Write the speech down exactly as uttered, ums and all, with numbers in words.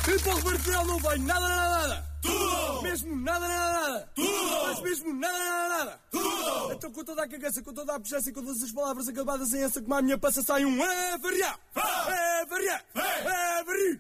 E para o Roberto Leal não vem nada, nada, nada. Tudo! Mesmo nada, nada, nada. Tudo! Mas mesmo nada, nada, nada. Tudo! Então com toda a cagaça, com toda a puxaça e com todas as palavras acabadas em essa, como a minha passa sai um é variar. É variar. É variar.